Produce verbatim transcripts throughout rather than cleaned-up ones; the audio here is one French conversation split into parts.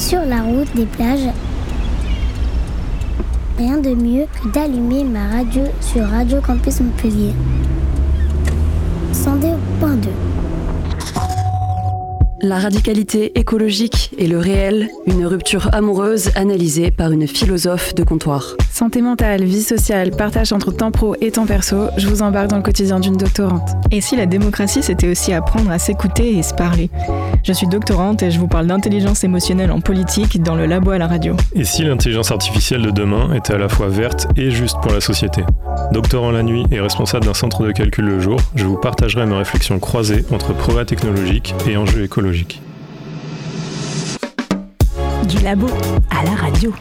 Sur la route des plages, rien de mieux que d'allumer ma radio sur Radio Campus Montpellier. cent deux point deux. La radicalité écologique et le réel, une rupture amoureuse analysée par une philosophe de comptoir. Santé mentale, vie sociale, partage entre temps pro et temps perso, je vous embarque dans le quotidien d'une doctorante. Et si la démocratie, c'était aussi apprendre à s'écouter et se parler ? Je suis doctorante et je vous parle d'intelligence émotionnelle en politique dans le labo à la radio. Et si l'intelligence artificielle de demain était à la fois verte et juste pour la société ? Doctorant la nuit et responsable d'un centre de calcul le jour, je vous partagerai mes réflexions croisées entre progrès technologiques et enjeux écologiques. Du labo à la radio.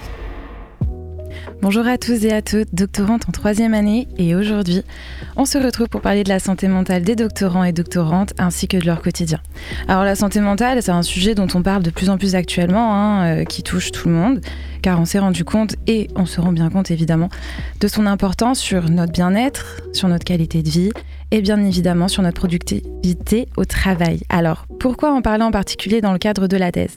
Bonjour à tous et à toutes, doctorantes en troisième année, et aujourd'hui, on se retrouve pour parler de la santé mentale des doctorants et doctorantes ainsi que de leur quotidien. Alors la santé mentale, c'est un sujet dont on parle de plus en plus actuellement, hein, euh, qui touche tout le monde, car on s'est rendu compte, et on se rend bien compte évidemment, de son importance sur notre bien-être, sur notre qualité de vie, et bien évidemment sur notre productivité au travail. Alors, pourquoi en parler en particulier dans le cadre de la thèse ?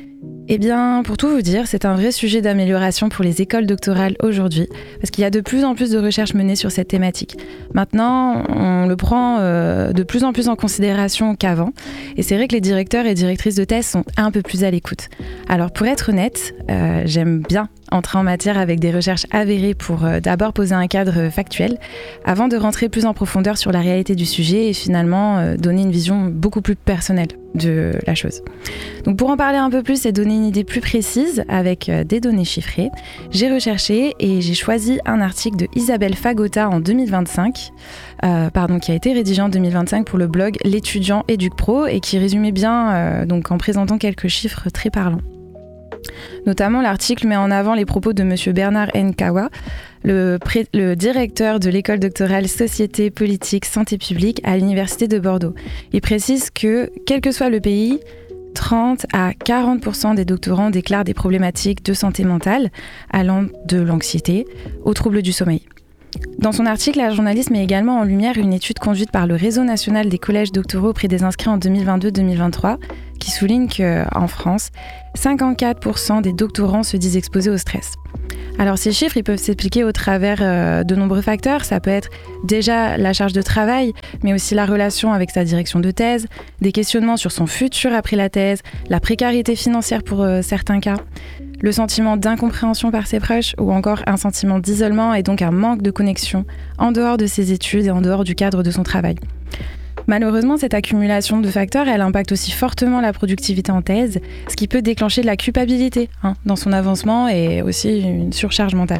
Eh bien, pour tout vous dire, c'est un vrai sujet d'amélioration pour les écoles doctorales aujourd'hui, parce qu'il y a de plus en plus de recherches menées sur cette thématique. Maintenant, on le prend euh, de plus en plus en considération qu'avant, et c'est vrai que les directeurs et directrices de thèse sont un peu plus à l'écoute. Alors, pour être honnête, euh, j'aime bien entrer en matière avec des recherches avérées pour euh, d'abord poser un cadre factuel, avant de rentrer plus en profondeur sur la réalité du sujet et finalement euh, donner une vision beaucoup plus personnelle de la chose. Donc pour en parler un peu plus et donner une idée plus précise avec euh, des données chiffrées, j'ai recherché et j'ai choisi un article de Isabelle Fagota en deux mille vingt-cinq, euh, pardon, qui a été rédigé en deux mille vingt-cinq pour le blog L'étudiant EducPro et qui résumait bien euh, donc en présentant quelques chiffres très parlants. Notamment, l'article met en avant les propos de M. Bernard Nkawa, le, pré- le directeur de l'école doctorale Société, Politique, Santé publique à l'Université de Bordeaux. Il précise que, quel que soit le pays, trente à quarante pour cent des doctorants déclarent des problématiques de santé mentale, allant de l'anxiété aux troubles du sommeil. Dans son article, la journaliste met également en lumière une étude conduite par le Réseau national des collèges doctoraux auprès des inscrits en deux mille vingt-deux deux mille vingt-trois, qui souligne qu'en France, cinquante-quatre pour cent des doctorants se disent exposés au stress. Alors ces chiffres, ils peuvent s'expliquer au travers euh, de nombreux facteurs. Ça peut être déjà la charge de travail, mais aussi la relation avec sa direction de thèse, des questionnements sur son futur après la thèse, la précarité financière pour euh, certains cas, le sentiment d'incompréhension par ses proches ou encore un sentiment d'isolement et donc un manque de connexion en dehors de ses études et en dehors du cadre de son travail. Malheureusement, cette accumulation de facteurs, elle impacte aussi fortement la productivité en thèse, ce qui peut déclencher de la culpabilité hein, dans son avancement et aussi une surcharge mentale.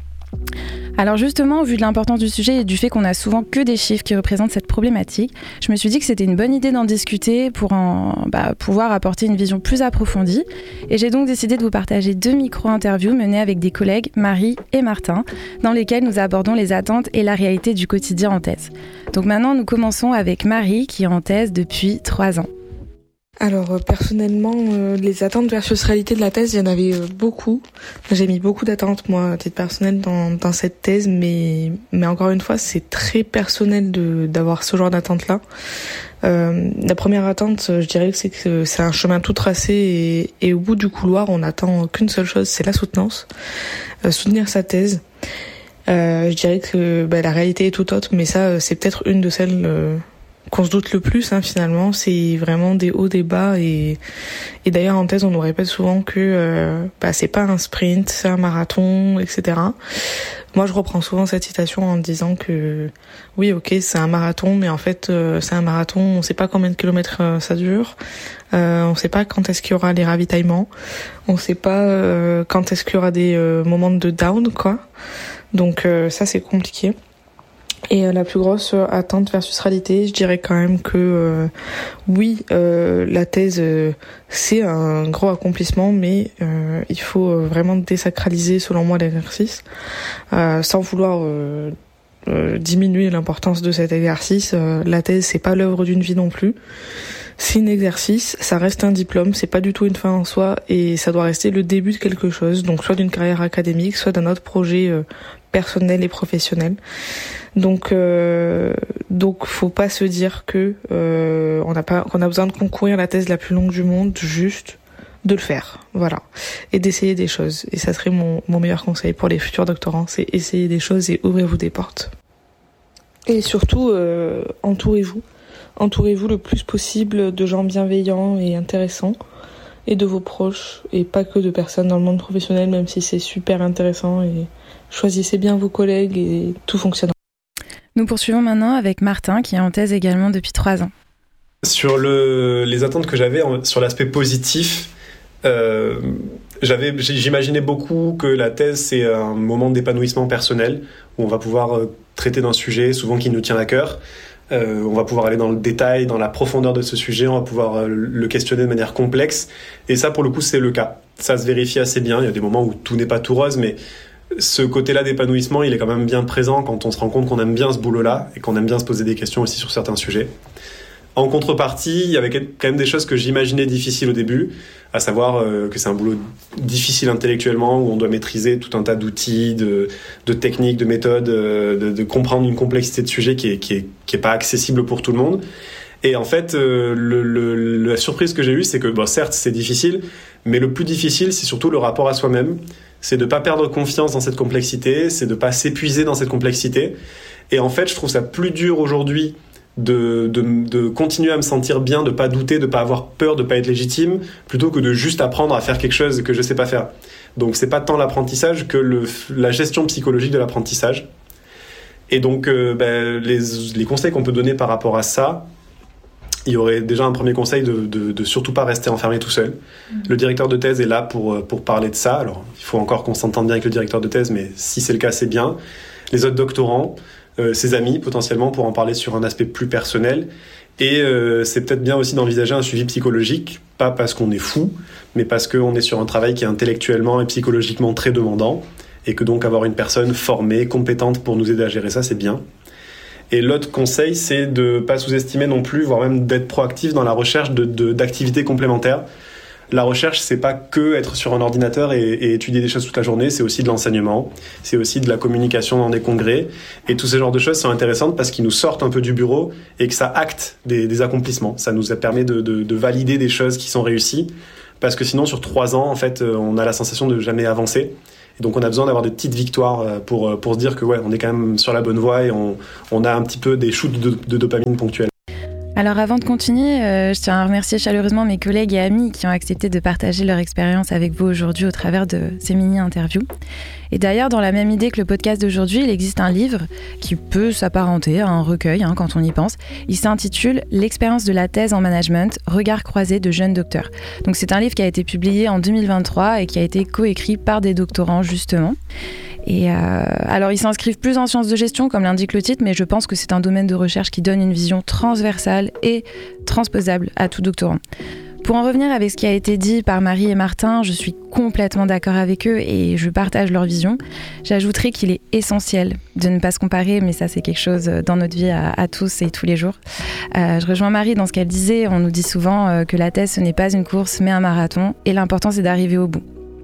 Alors justement, au vu de l'importance du sujet et du fait qu'on a souvent que des chiffres qui représentent cette problématique, je me suis dit que c'était une bonne idée d'en discuter pour en, bah, pouvoir apporter une vision plus approfondie. Et j'ai donc décidé de vous partager deux micro-interviews menées avec des collègues, Marie et Martin, dans lesquelles nous abordons les attentes et la réalité du quotidien en thèse. Donc maintenant, nous commençons avec Marie qui est en thèse depuis trois ans. Alors euh, personnellement, euh, les attentes versus réalité de la thèse, il y en avait euh, beaucoup. J'ai mis beaucoup d'attentes moi à titre personnel dans dans cette thèse, mais mais encore une fois, c'est très personnel de d'avoir ce genre d'attente là. Euh, la première attente, je dirais que c'est que c'est un chemin tout tracé et, et au bout du couloir, on attend qu'une seule chose, c'est la soutenance, euh, soutenir sa thèse. Euh, je dirais que bah, la réalité est tout autre, mais ça, c'est peut-être une de celles euh, qu'on se doute le plus hein, finalement. C'est vraiment des hauts, des bas et, et d'ailleurs en thèse on nous répète souvent que euh, bah, c'est pas un sprint, c'est un marathon, et cetera. Moi je reprends souvent cette citation en disant que oui ok c'est un marathon, mais en fait euh, c'est un marathon, on sait pas combien de kilomètres euh, ça dure, euh, on sait pas quand est-ce qu'il y aura les ravitaillements, on sait pas euh, quand est-ce qu'il y aura des euh, moments de down quoi. Donc euh, ça c'est compliqué. Et euh, la plus grosse euh, attente versus réalité, je dirais quand même que euh, oui, euh, la thèse euh, c'est un gros accomplissement, mais euh, il faut euh, vraiment désacraliser selon moi l'exercice, euh, sans vouloir euh, euh, diminuer l'importance de cet exercice. Euh, la thèse c'est pas l'œuvre d'une vie non plus. C'est un exercice, ça reste un diplôme, c'est pas du tout une fin en soi et ça doit rester le début de quelque chose, donc soit d'une carrière académique, soit d'un autre projet euh, personnel et professionnel. Donc, euh, donc, faut pas se dire que euh, on n'a pas, qu'on a besoin de concourir à la thèse la plus longue du monde juste de le faire, voilà, et d'essayer des choses. Et ça serait mon, mon meilleur conseil pour les futurs doctorants, c'est essayer des choses et ouvrez-vous des portes. Et surtout, euh, entourez-vous. Entourez-vous le plus possible de gens bienveillants et intéressants, et de vos proches, et pas que de personnes dans le monde professionnel, même si c'est super intéressant. Et choisissez bien vos collègues et tout fonctionnera. Nous poursuivons maintenant avec Martin, qui est en thèse également depuis trois ans. Sur le, les attentes que j'avais sur l'aspect positif, euh, j'avais, j'imaginais beaucoup que la thèse, c'est un moment d'épanouissement personnel, où on va pouvoir traiter d'un sujet souvent qui nous tient à cœur. Euh, on va pouvoir aller dans le détail, dans la profondeur de ce sujet, on va pouvoir euh, le questionner de manière complexe. Et ça, pour le coup, c'est le cas. Ça se vérifie assez bien. Il y a des moments où tout n'est pas tout rose, mais ce côté-là d'épanouissement, il est quand même bien présent quand on se rend compte qu'on aime bien ce boulot-là et qu'on aime bien se poser des questions aussi sur certains sujets. En contrepartie, il y avait quand même des choses que j'imaginais difficiles au début, à savoir euh, que c'est un boulot difficile intellectuellement, où on doit maîtriser tout un tas d'outils, de, de techniques, de méthodes, euh, de, de comprendre une complexité de sujet qui est, qui est, qui est pas accessible pour tout le monde. Et en fait, euh, le, le, la surprise que j'ai eue, c'est que, bon, certes, c'est difficile, mais le plus difficile, c'est surtout le rapport à soi-même. C'est de pas perdre confiance dans cette complexité, c'est de pas s'épuiser dans cette complexité. Et en fait, je trouve ça plus dur aujourd'hui De, de, de continuer à me sentir bien, de pas douter, de pas avoir peur, de pas être légitime, plutôt que de juste apprendre à faire quelque chose que je sais pas faire. Donc c'est pas tant l'apprentissage que le, la gestion psychologique de l'apprentissage. Et donc euh, ben, les, les conseils qu'on peut donner par rapport à ça, il y aurait déjà un premier conseil de, de, de surtout pas rester enfermé tout seul. Mmh. Le directeur de thèse est là pour, pour parler de ça. Alors il faut encore qu'on s'entende bien avec le directeur de thèse, mais si c'est le cas, c'est bien. Les autres doctorants, Euh, ses amis potentiellement pour en parler sur un aspect plus personnel et euh, c'est peut-être bien aussi d'envisager un suivi psychologique, pas parce qu'on est fou mais parce qu'on est sur un travail qui est intellectuellement et psychologiquement très demandant et que donc avoir une personne formée, compétente pour nous aider à gérer ça, c'est bien. Et l'autre conseil, c'est de pas sous-estimer non plus, voire même d'être proactif dans la recherche de, de, d'activités complémentaires. La recherche, c'est pas que être sur un ordinateur et, et étudier des choses toute la journée, c'est aussi de l'enseignement, c'est aussi de la communication dans des congrès. Et tous ces genres de choses sont intéressantes parce qu'ils nous sortent un peu du bureau et que ça acte des, des accomplissements. Ça nous permet de, de, de valider des choses qui sont réussies parce que sinon, sur trois ans, en fait, on a la sensation de jamais avancer. Et donc, on a besoin d'avoir des petites victoires pour, pour se dire que ouais, on est quand même sur la bonne voie et on, on a un petit peu des shoots de, de dopamine ponctuels. Alors avant de continuer, euh, je tiens à remercier chaleureusement mes collègues et amis qui ont accepté de partager leur expérience avec vous aujourd'hui au travers de ces mini-interviews. Et d'ailleurs, dans la même idée que le podcast d'aujourd'hui, il existe un livre qui peut s'apparenter à un recueil hein, quand on y pense. Il s'intitule « L'expérience de la thèse en management, regard croisé de jeunes docteurs ». Donc c'est un livre qui a été publié en deux mille vingt-trois et qui a été coécrit par des doctorants justement. Et euh, alors ils s'inscrivent plus en sciences de gestion comme l'indique le titre, mais je pense que c'est un domaine de recherche qui donne une vision transversale et transposable à tout doctorant. Pour en revenir avec ce qui a été dit par Marie et Martin, je suis complètement d'accord avec eux et je partage leur vision. J'ajouterai qu'il est essentiel de ne pas se comparer, mais ça c'est quelque chose dans notre vie à, à tous et tous les jours. Euh, je rejoins Marie dans ce qu'elle disait, on nous dit souvent euh, que la thèse ce n'est pas une course mais un marathon et l'important c'est d'arriver au bout.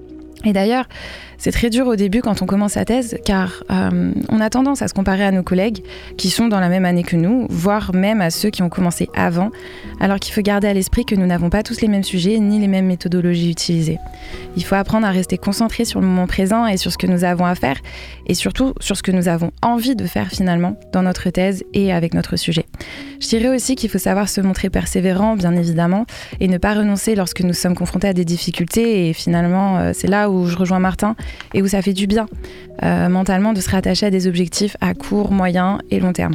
Et d'ailleurs, c'est très dur au début quand on commence sa thèse, car euh, on a tendance à se comparer à nos collègues qui sont dans la même année que nous, voire même à ceux qui ont commencé avant, alors qu'il faut garder à l'esprit que nous n'avons pas tous les mêmes sujets ni les mêmes méthodologies utilisées. Il faut apprendre à rester concentré sur le moment présent et sur ce que nous avons à faire, et surtout sur ce que nous avons envie de faire finalement dans notre thèse et avec notre sujet. Je dirais aussi qu'il faut savoir se montrer persévérant, bien évidemment, et ne pas renoncer lorsque nous sommes confrontés à des difficultés, et finalement, euh, c'est là où je rejoins Martin, et où ça fait du bien euh, mentalement de se rattacher à des objectifs à court, moyen et long terme.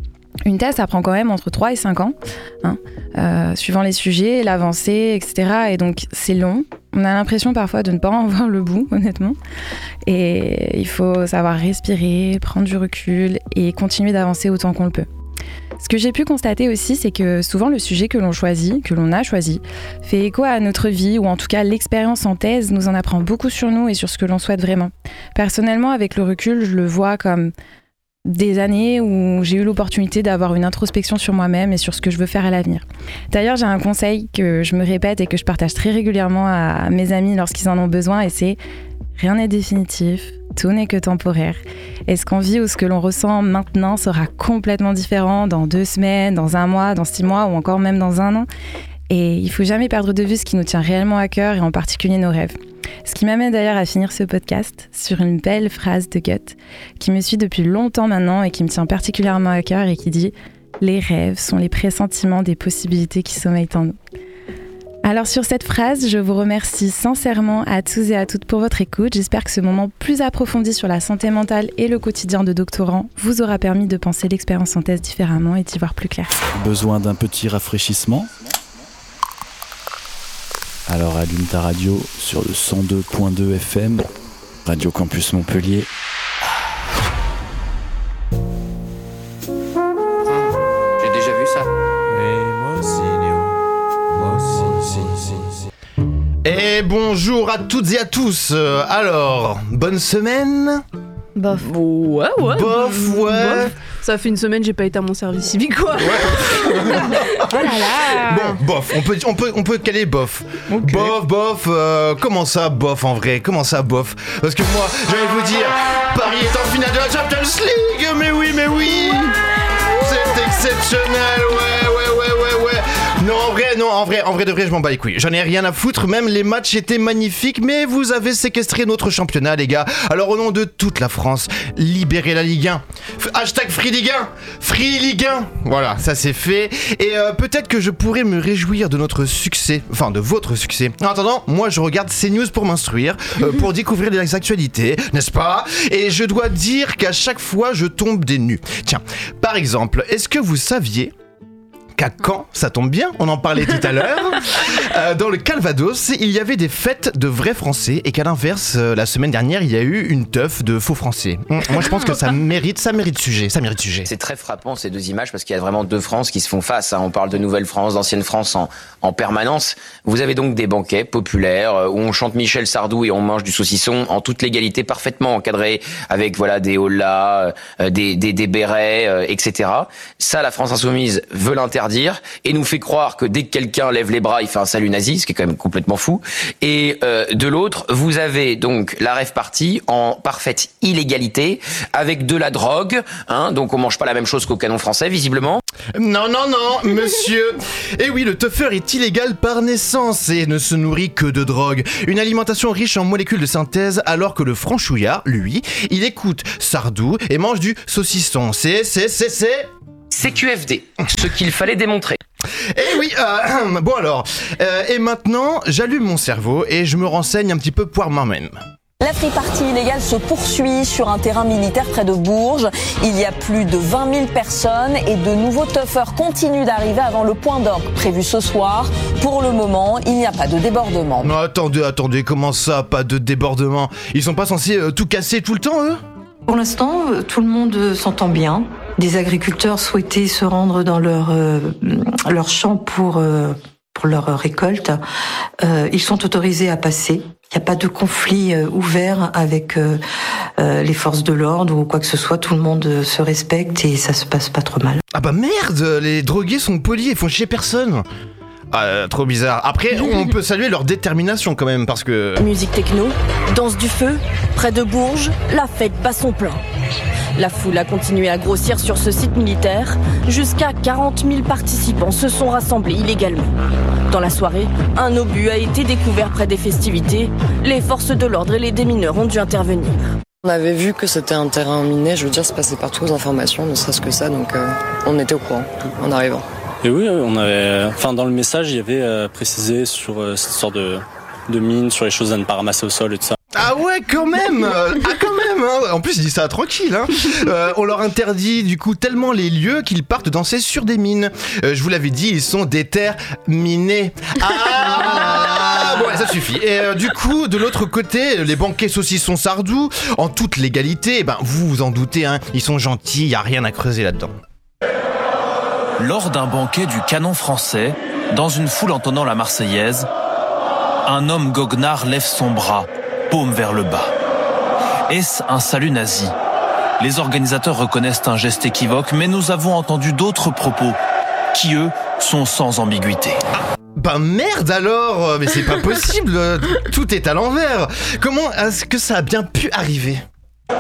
Une thèse, ça prend quand même entre trois et cinq ans, hein, euh, suivant les sujets, l'avancée, et cetera. Et donc, c'est long. On a l'impression parfois de ne pas en voir le bout, honnêtement. Et il faut savoir respirer, prendre du recul et continuer d'avancer autant qu'on le peut. Ce que j'ai pu constater aussi, c'est que souvent le sujet que l'on choisit, que l'on a choisi, fait écho à notre vie, ou en tout cas l'expérience en thèse nous en apprend beaucoup sur nous et sur ce que l'on souhaite vraiment. Personnellement, avec le recul, je le vois comme des années où j'ai eu l'opportunité d'avoir une introspection sur moi-même et sur ce que je veux faire à l'avenir. D'ailleurs, j'ai un conseil que je me répète et que je partage très régulièrement à mes amis lorsqu'ils en ont besoin, et c'est « rien n'est définitif ». Tout n'est que temporaire. Et ce qu'on vit ou ce que l'on ressent maintenant sera complètement différent dans deux semaines, dans un mois, dans six mois ou encore même dans un an. Et il faut jamais perdre de vue ce qui nous tient réellement à cœur et en particulier nos rêves. Ce qui m'amène d'ailleurs à finir ce podcast sur une belle phrase de Goethe qui me suit depuis longtemps maintenant et qui me tient particulièrement à cœur et qui dit « Les rêves sont les pressentiments des possibilités qui sommeillent en nous ». Alors sur cette phrase, je vous remercie sincèrement à tous et à toutes pour votre écoute. J'espère que ce moment plus approfondi sur la santé mentale et le quotidien de doctorants vous aura permis de penser l'expérience en thèse différemment et d'y voir plus clair. Besoin d'un petit rafraîchissement ? Alors allume ta radio sur le cent deux point deux F M, Radio Campus Montpellier. J'ai déjà vu ça. Et moi aussi, Léo. Moi aussi, si, si, si. Et bonjour à toutes et à tous. Euh, alors, bonne semaine ? Bof. Ouais, ouais. Bof, ouais. Bof. Ça fait une semaine, j'ai pas été à mon service civique, quoi. Ouais. Oh là là. Bon, bof, on peut, on peut, on peut caler bof. Okay. Bof, bof, euh, comment ça, bof en vrai ? Comment ça, bof ? Parce que moi, j'allais vous dire, Paris est en finale de la Champions League. Mais oui, mais oui. C'est exceptionnel, ouais, ouais, ouais, ouais, ouais. Non, en vrai, non, en vrai, en vrai de vrai, je m'en bats les couilles. J'en ai rien à foutre, même les matchs étaient magnifiques, mais vous avez séquestré notre championnat, les gars. Alors, au nom de toute la France, libérez la Ligue un. F- hashtag Free Ligue un. Free Ligue un. Voilà, ça c'est fait. Et euh, peut-être que je pourrais me réjouir de notre succès, enfin de votre succès. En attendant, moi je regarde CNews pour m'instruire, euh, pour découvrir les actualités, n'est-ce pas ? Et je dois dire qu'à chaque fois, je tombe des nues. Tiens, par exemple, est-ce que vous saviez qu'à Caen, ça tombe bien, on en parlait tout à l'heure, euh, dans le Calvados, il y avait des fêtes de vrais Français et qu'à l'inverse, euh, la semaine dernière, il y a eu une teuf de faux Français. Mmh, moi, je pense que ça mérite, ça mérite sujet, ça mérite sujet. C'est très frappant ces deux images parce qu'il y a vraiment deux France qui se font face. Hein. On parle de Nouvelle-France, d'Ancienne France en, en permanence. Vous avez donc des banquets populaires euh, où on chante Michel Sardou et on mange du saucisson en toute légalité, parfaitement encadré avec voilà des hollas, euh, des, des, des bérets, euh, et cetera. Ça, la France insoumise veut l'interdire et nous fait croire que dès que quelqu'un lève les bras, il fait un salut nazi, ce qui est quand même complètement fou. Et euh, de l'autre, vous avez donc la rave party en parfaite illégalité avec de la drogue, hein, donc on mange pas la même chose qu'au canon français visiblement. Non, non, non, monsieur. Et oui, le teufeur est illégal par naissance et ne se nourrit que de drogue. Une alimentation riche en molécules de synthèse, alors que le franchouillard, lui, il écoute Sardou et mange du saucisson. C'est, c'est, c'est, c'est... C Q F D, ce qu'il fallait démontrer. Eh oui, euh, bon alors, euh, et maintenant, j'allume mon cerveau et je me renseigne un petit peu pour moi-même. La free party illégale se poursuit sur un terrain militaire près de Bourges. Il y a plus de vingt mille personnes et de nouveaux teufeurs continuent d'arriver avant le point d'orgue prévu ce soir. Pour le moment, il n'y a pas de débordement. Non, attendez, attendez, comment ça, pas de débordement ? Ils sont pas censés euh, tout casser tout le temps, eux ? Pour l'instant, tout le monde s'entend bien. Des agriculteurs souhaitaient se rendre dans leur euh, leur champ pour euh, pour leur récolte. Euh, ils sont autorisés à passer. Il n'y a pas de conflit euh, ouvert avec euh, euh, les forces de l'ordre ou quoi que ce soit. Tout le monde se respecte et ça se passe pas trop mal. Ah bah merde, les drogués sont polis et font chier personne. Ah, trop bizarre. Après, on peut saluer leur détermination quand même, parce que... Musique techno, danse du feu, près de Bourges, la fête bat son plein. La foule a continué à grossir sur ce site militaire. Jusqu'à quarante mille participants se sont rassemblés illégalement. Dans la soirée, un obus a été découvert près des festivités. Les forces de l'ordre et les démineurs ont dû intervenir. On avait vu que c'était un terrain miné, je veux dire, c'est passé partout aux informations, ne serait-ce que ça, donc euh, on était au courant en arrivant. Et oui, on avait, enfin dans le message, il y avait euh, précisé sur euh, cette sorte de, de mine, sur les choses à ne pas ramasser au sol et tout ça. Ah ouais, quand même. Ah quand même hein. En plus, il dit ça tranquille hein. euh, On leur interdit du coup tellement les lieux qu'ils partent danser sur des mines. euh, Je vous l'avais dit, ils sont déterminés. Ah bon, ça suffit. Et euh, du coup, de l'autre côté, les banquets saucissons Sardou, en toute légalité, ben, vous vous en doutez hein, ils sont gentils, il n'y a rien à creuser là-dedans. Lors d'un banquet du canon français, dans une foule entonnant la Marseillaise, un homme goguenard lève son bras, paume vers le bas. Est-ce un salut nazi ? Les organisateurs reconnaissent un geste équivoque, mais nous avons entendu d'autres propos qui, eux, sont sans ambiguïté. Ah, bah merde alors, mais c'est pas possible, tout est à l'envers. Comment est-ce que ça a bien pu arriver ?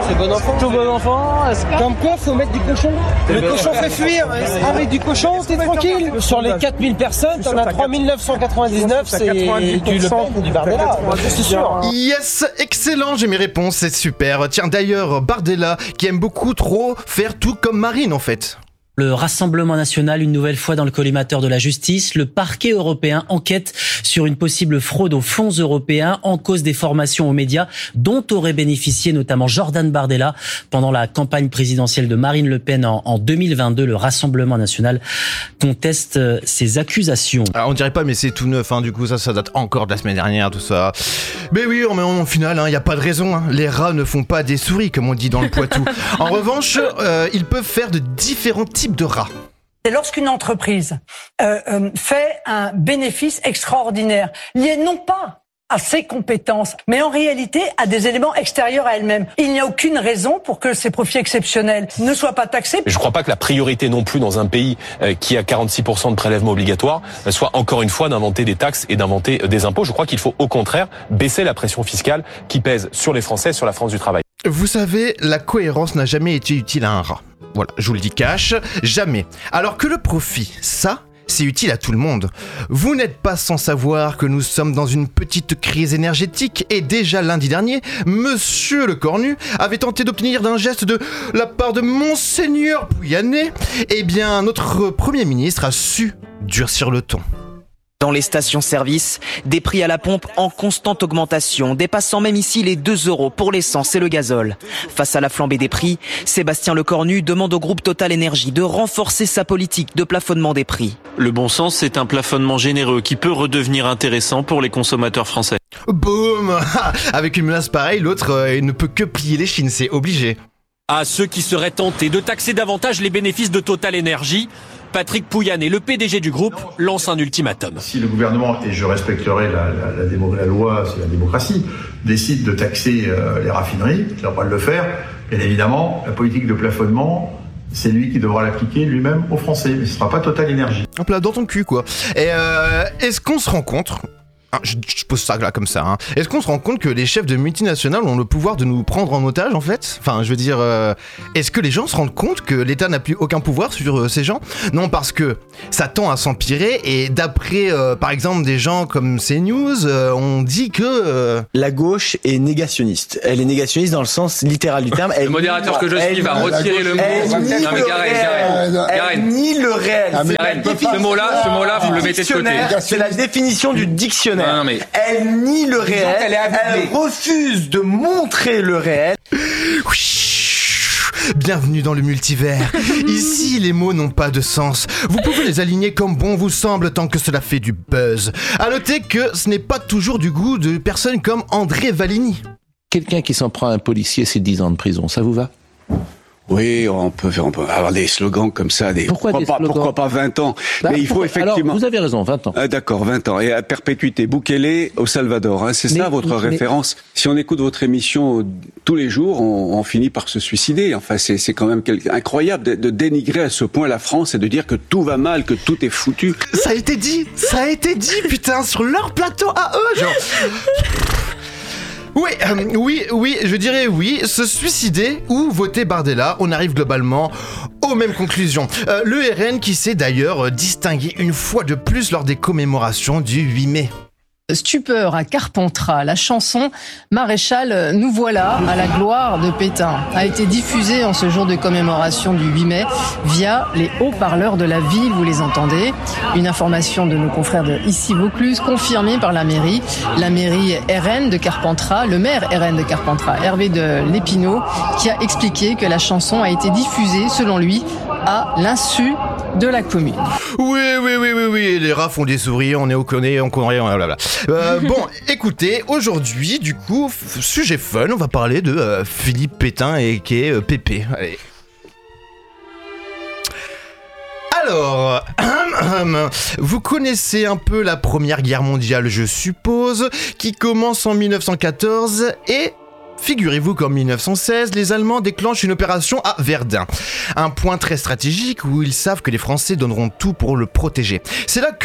C'est bon enfant. Tout bon enfant. Comme quoi, faut mettre du cochon. Le cochon fait fuir. Avec du cochon, t'es tranquille. Sur les quatre mille personnes, t'en as trois mille neuf cent quatre-vingt-dix-neuf, c'est du Le Pen, du Bardella. C'est sûr. Yes, excellent, j'ai mes réponses, c'est super. Tiens, d'ailleurs, Bardella, qui aime beaucoup trop faire tout comme Marine, en fait. Le Rassemblement national, une nouvelle fois dans le collimateur de la justice. Le parquet européen enquête sur une possible fraude aux fonds européens en cause des formations aux médias dont aurait bénéficié notamment Jordan Bardella pendant la campagne présidentielle de Marine Le Pen en, en deux mille vingt-deux. Le Rassemblement national conteste ces accusations. Alors on dirait pas, mais c'est tout neuf, hein. Du coup ça, ça date encore de la semaine dernière, tout ça. Mais oui, mais en final, il hein, n'y a pas de raison. Hein. Les rats ne font pas des souris, comme on dit dans le Poitou. En revanche, euh, ils peuvent faire de différents types de rats. C'est lorsqu'une entreprise euh, euh, fait un bénéfice extraordinaire, lié non pas à ses compétences, mais en réalité à des éléments extérieurs à elle-même. Il n'y a aucune raison pour que ces profits exceptionnels ne soient pas taxés. Je ne crois pas que la priorité non plus dans un pays euh, qui a quarante-six pour cent de prélèvements obligatoires euh, soit encore une fois d'inventer des taxes et d'inventer euh, des impôts. Je crois qu'il faut au contraire baisser la pression fiscale qui pèse sur les Français, sur la France du travail. Vous savez, la cohérence n'a jamais été utile à un rat. Voilà, je vous le dis cash, jamais. Alors que le profit, ça, c'est utile à tout le monde. Vous n'êtes pas sans savoir que nous sommes dans une petite crise énergétique et déjà lundi dernier, Monsieur le Cornu avait tenté d'obtenir d'un geste de la part de Monseigneur Pouyanné, eh bien notre Premier ministre a su durcir le ton. Dans les stations-service, des prix à la pompe en constante augmentation, dépassant même ici les deux euros pour l'essence et le gazole. Face à la flambée des prix, Sébastien Lecornu demande au groupe Total Énergie de renforcer sa politique de plafonnement des prix. Le bon sens, c'est un plafonnement généreux qui peut redevenir intéressant pour les consommateurs français. Boum. Avec une menace pareille, l'autre euh, ne peut que plier les chines, c'est obligé. À ceux qui seraient tentés de taxer davantage les bénéfices de Total Énergie, Patrick Pouyanné, le P D G du groupe, lance un ultimatum. Si le gouvernement, et je respecterai la, la, la, démo, la loi, c'est la démocratie, décide de taxer euh, les raffineries, il n'a pas de le faire, bien évidemment, la politique de plafonnement, c'est lui qui devra l'appliquer lui-même aux Français, mais ce ne sera pas Total Énergie. Hop là, dans ton cul, quoi. Et euh, est-ce qu'on se rend compte... Ah, je, je pose ça là comme ça. Hein. Est-ce qu'on se rend compte que les chefs de multinationales ont le pouvoir de nous prendre en otage en fait ? Enfin, je veux dire, euh, est-ce que les gens se rendent compte que l'État n'a plus aucun pouvoir sur euh, ces gens ? Non, parce que ça tend à s'empirer et d'après, euh, par exemple, des gens comme CNews, euh, on dit que euh... la gauche est négationniste. Elle est négationniste dans le sens littéral du terme. Elle le modérateur nie, que je suis va retirer le mot. Elle nie non mais Gareth, Gareth, elle nie le réel. Ah, Gareth, ce mot-là, ce mot-là, vous le mettez de côté. C'est la définition du dictionnaire. Non, non, mais... Elle nie le réel, elle, elle refuse de montrer le réel. Bienvenue dans le multivers. Ici, les mots n'ont pas de sens. Vous pouvez les aligner comme bon vous semble tant que cela fait du buzz. À noter que ce n'est pas toujours du goût de personnes comme André Valigny. Quelqu'un qui s'en prend à un policier, c'est dix ans de prison, ça vous va ? Oui, on peut, faire, on peut avoir des slogans comme ça. Des, pourquoi, pourquoi, des pas, slogans pourquoi pas vingt ans bah, mais il faut pourquoi, effectivement... Alors, vous avez raison, vingt ans. Ah, d'accord, vingt ans. Et à perpétuité, Bukele au Salvador. Hein, c'est mais, ça votre mais, référence. Si on écoute votre émission tous les jours, on, on finit par se suicider. Enfin, c'est, c'est quand même quelque, incroyable de, de dénigrer à ce point la France et de dire que tout va mal, que tout est foutu. Ça a été dit, ça a été dit, putain, sur leur plateau à eux, genre... Oui, euh, oui, oui, je dirais oui, se suicider ou voter Bardella, on arrive globalement aux mêmes conclusions. Euh, le R N qui s'est d'ailleurs distingué une fois de plus lors des commémorations du huit mai. Stupeur à Carpentras, la chanson Maréchal, nous voilà à la gloire de Pétain a été diffusée en ce jour de commémoration du huit mai via les haut-parleurs de la ville, vous les entendez. Une information de nos confrères de Ici Vaucluse confirmée par la mairie. La mairie R N de Carpentras, le maire R N de Carpentras, Hervé de Lépinot, qui a expliqué que la chanson a été diffusée, selon lui, à l'insu de la commune. Oui, oui, oui, oui, oui, les rats font des ouvriers, on est au connaît, on connaît, blablabla. Euh, bon, écoutez, aujourd'hui, du coup, f- sujet fun, on va parler de euh, Philippe Pétain et qui est euh, Pépé. Allez. Alors, vous connaissez un peu la Première Guerre mondiale, je suppose, qui commence en dix-neuf cent quatorze et... Figurez-vous qu'en dix-neuf cent seize, les Allemands déclenchent une opération à Verdun. Un point très stratégique où ils savent que les Français donneront tout pour le protéger. C'est là que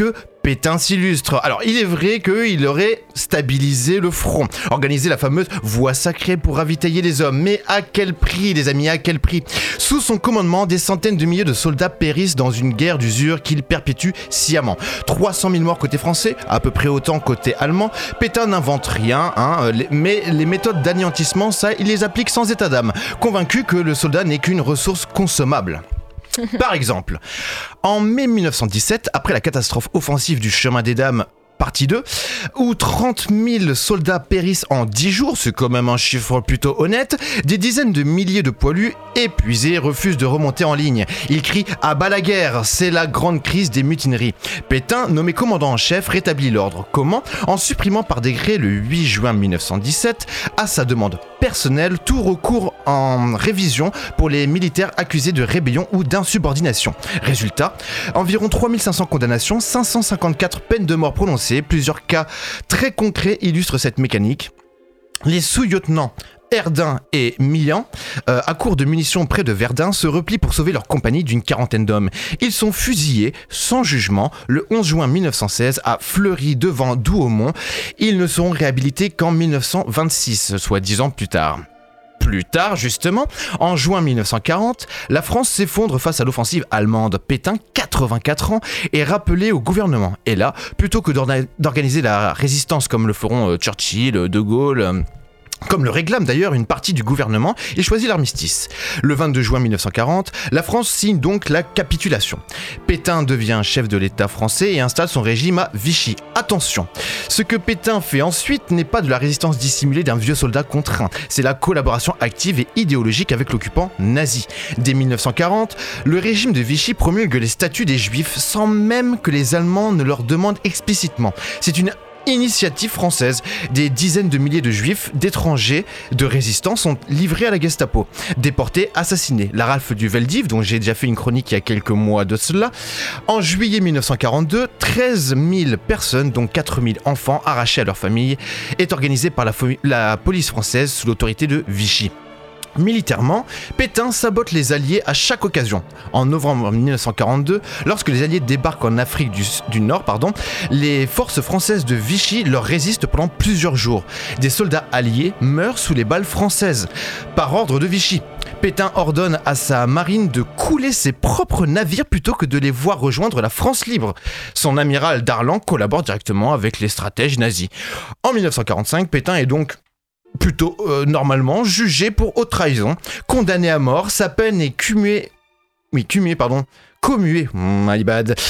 Pétain s'illustre. Alors, il est vrai qu'il aurait stabilisé le front, organisé la fameuse voie sacrée pour ravitailler les hommes. Mais à quel prix, les amis, à quel prix ? Sous son commandement, des centaines de milliers de soldats périssent dans une guerre d'usure qu'il perpétue sciemment. trois cent mille morts côté français, à peu près autant côté allemand. Pétain n'invente rien, hein, mais les méthodes d'anéantissement, ça, il les applique sans état d'âme, convaincu que le soldat n'est qu'une ressource consommable. Par exemple, en mai dix-neuf cent dix-sept, après la catastrophe offensive du chemin des Dames, partie deux, où trente mille soldats périssent en dix jours, c'est quand même un chiffre plutôt honnête, des dizaines de milliers de poilus épuisés refusent de remonter en ligne. Ils crient « à bas la guerre », c'est la grande crise des mutineries. Pétain, nommé commandant en chef, rétablit l'ordre. Comment ? En supprimant par décret le huit juin dix-neuf cent dix-sept, à sa demande personnelle, tout recours en révision pour les militaires accusés de rébellion ou d'insubordination. Résultat, environ trois mille cinq cents condamnations, cinq cent cinquante-quatre peines de mort prononcées. Plusieurs cas très concrets illustrent cette mécanique. Les sous-lieutenants Herdin et Millan, euh, à court de munitions près de Verdun, se replient pour sauver leur compagnie d'une quarantaine d'hommes. Ils sont fusillés sans jugement le onze juin dix-neuf cent seize à Fleury devant Douaumont. Ils ne seront réhabilités qu'en dix-neuf cent vingt-six, soit dix ans plus tard. Plus tard, justement, en juin dix-neuf cent quarante, la France s'effondre face à l'offensive allemande. Pétain, quatre-vingt-quatre ans, est rappelé au gouvernement. Et là, plutôt que d'organiser la résistance comme le feront Churchill, De Gaulle... Comme le réclame d'ailleurs une partie du gouvernement, il choisit l'armistice. Le vingt-deux juin dix-neuf cent quarante, la France signe donc la capitulation. Pétain devient chef de l'État français et installe son régime à Vichy. Attention, ce que Pétain fait ensuite n'est pas de la résistance dissimulée d'un vieux soldat contraint, c'est la collaboration active et idéologique avec l'occupant nazi. Dès dix-neuf cent quarante, le régime de Vichy promulgue les statuts des Juifs sans même que les Allemands ne leur demandent explicitement. C'est une initiative française. Des dizaines de milliers de juifs, d'étrangers, de résistants sont livrés à la Gestapo, déportés, assassinés. La rafle du Veldiv, dont j'ai déjà fait une chronique il y a quelques mois de cela. En juillet dix-neuf cent quarante-deux, treize mille personnes, dont quatre mille enfants arrachés à leur famille, est organisée par la, fo- la police française sous l'autorité de Vichy. Militairement, Pétain sabote les Alliés à chaque occasion. En novembre dix-neuf cent quarante-deux, lorsque les Alliés débarquent en Afrique du, du Nord, pardon, les forces françaises de Vichy leur résistent pendant plusieurs jours. Des soldats alliés meurent sous les balles françaises. Par ordre de Vichy, Pétain ordonne à sa marine de couler ses propres navires plutôt que de les voir rejoindre la France libre. Son amiral Darlan collabore directement avec les stratèges nazis. En dix-neuf cent quarante-cinq, Pétain est donc plutôt euh, normalement jugé pour haute trahison, condamné à mort, sa peine est cumulée, oui cumulée pardon, commuée, my bad,